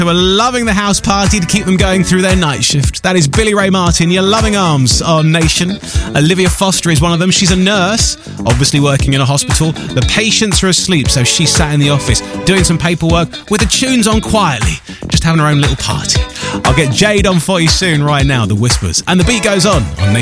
who are loving the house party to keep them going through their night shift. That is Billy Ray Martin, Your Loving Arms on Nation. Olivia Foster is one of them. She's a nurse, obviously working in a hospital. The patients are asleep, so she sat in the office doing some paperwork with the tunes on quietly, just having her own little party. I'll get Jade on for you soon right now, The Whispers. And the beat goes on Nation.